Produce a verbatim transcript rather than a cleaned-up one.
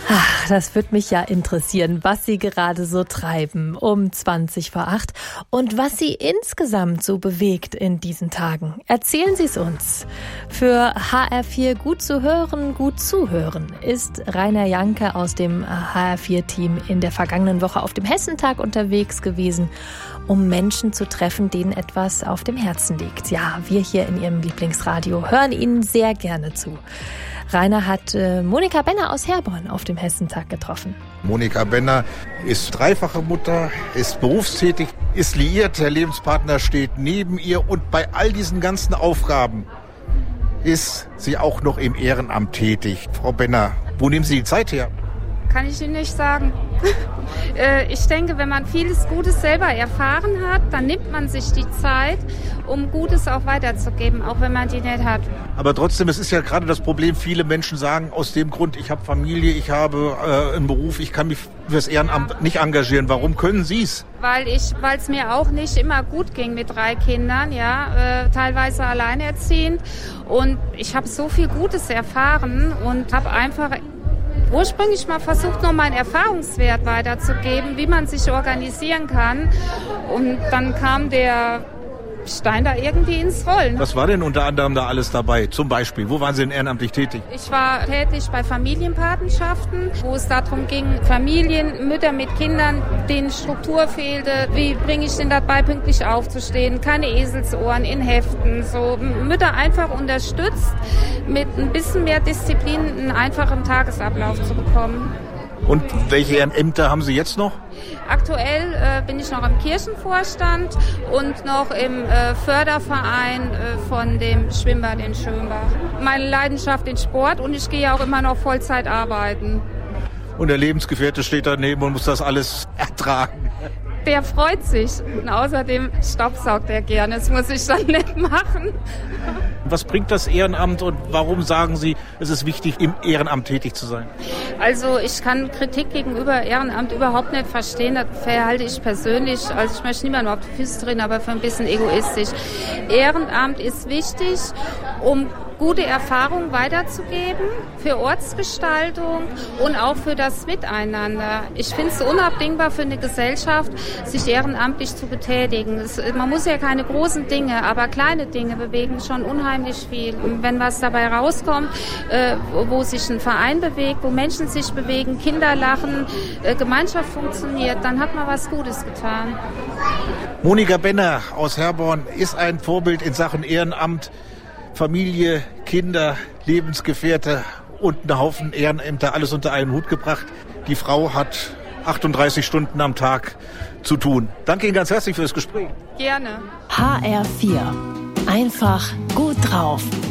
Ach, das würde mich ja interessieren, was Sie gerade so treiben um zwanzig vor acht und was Sie insgesamt so bewegt in diesen Tagen. Erzählen Sie es uns. Für H R vier gut zu hören, gut zuhören ist Rainer Janke aus dem H R vier Team in der vergangenen Woche auf dem Hessentag unterwegs gewesen, um Menschen zu treffen, denen etwas auf dem Herzen liegt. Ja, wir hier in Ihrem Lieblingsradio hören Ihnen sehr gerne zu. Rainer hat äh, Monika Benner aus Herborn auf dem Hessentag getroffen. Monika Benner ist dreifache Mutter, ist berufstätig, ist liiert, der Lebenspartner steht neben ihr und bei all diesen ganzen Aufgaben ist sie auch noch im Ehrenamt tätig. Frau Benner, wo nehmen Sie die Zeit her? Kann ich Ihnen nicht sagen. Ich denke, wenn man vieles Gutes selber erfahren hat, dann nimmt man sich die Zeit, um Gutes auch weiterzugeben, auch wenn man die nicht hat. Aber trotzdem, es ist ja gerade das Problem, viele Menschen sagen aus dem Grund, ich habe Familie, ich habe äh, einen Beruf, ich kann mich für das Ehrenamt ja. nicht engagieren. Warum können Sie es? Weil ich, weil es mir auch nicht immer gut ging mit drei Kindern, ja, äh, teilweise alleinerziehend. Und ich habe so viel Gutes erfahren und habe einfach ursprünglich mal versucht, noch meinen Erfahrungswert weiterzugeben, wie man sich organisieren kann. Und dann kam der Stein da irgendwie ins Rollen. Was war denn unter anderem da alles dabei? Zum Beispiel, wo waren Sie denn ehrenamtlich tätig? Ich war tätig bei Familienpatenschaften, wo es darum ging, Familien, Mütter mit Kindern, denen Struktur fehlte. Wie bringe ich denn dabei, pünktlich aufzustehen? Keine Eselsohren in Heften. So Mütter einfach unterstützt, mit ein bisschen mehr Disziplin einen einfachen Tagesablauf zu bekommen. Und welche Ämter haben Sie jetzt noch? Aktuell äh, bin ich noch im Kirchenvorstand und noch im äh, Förderverein äh, von dem Schwimmbad in Schönbach. Meine Leidenschaft in Sport und ich gehe auch immer noch Vollzeit arbeiten. Und der Lebensgefährte steht daneben und muss das alles ertragen. Der freut sich und außerdem staubsaugt er gerne. Das muss ich dann nicht machen. Was bringt das Ehrenamt und warum sagen Sie, es ist wichtig, im Ehrenamt tätig zu sein? Also ich kann Kritik gegenüber Ehrenamt überhaupt nicht verstehen. Das verhalte ich persönlich, also ich möchte niemandem auf die Füße treten, aber für ein bisschen egoistisch. Ehrenamt ist wichtig, um gute Erfahrungen weiterzugeben für Ortsgestaltung und auch für das Miteinander. Ich finde es unabdingbar für eine Gesellschaft, sich ehrenamtlich zu betätigen. Es, man muss ja keine großen Dinge, aber kleine Dinge bewegen schon unheimlich viel. Und wenn was dabei rauskommt, äh, wo sich ein Verein bewegt, wo Menschen sich bewegen, Kinder lachen, äh, Gemeinschaft funktioniert, dann hat man was Gutes getan. Monika Benner aus Herborn ist ein Vorbild in Sachen Ehrenamt. Familie, Kinder, Lebensgefährte und einen Haufen Ehrenämter, alles unter einen Hut gebracht. Die Frau hat achtunddreißig Stunden am Tag zu tun. Danke Ihnen ganz herzlich für das Gespräch. Gerne. H R vier. Einfach gut drauf.